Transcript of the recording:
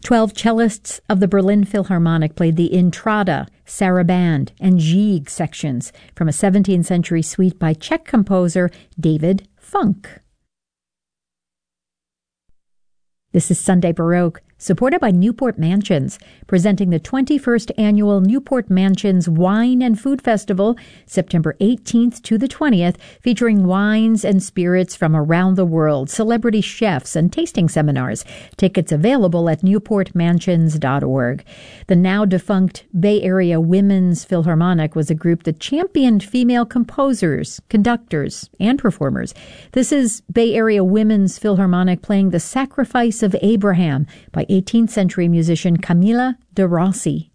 12 cellists of the Berlin Philharmonic played the Intrada, Sarabande, and Gigue sections from a 17th century suite by Czech composer David Funk. This is Sunday Baroque, supported by Newport Mansions, presenting the 21st Annual Newport Mansions Wine and Food Festival, September 18th to the 20th, featuring wines and spirits from around the world, celebrity chefs, and tasting seminars. Tickets available at newportmansions.org. The now-defunct Bay Area Women's Philharmonic was a group that championed female composers, conductors, and performers. This is Bay Area Women's Philharmonic playing The Sacrifice of Abraham by 18th century musician Camilla de Rossi.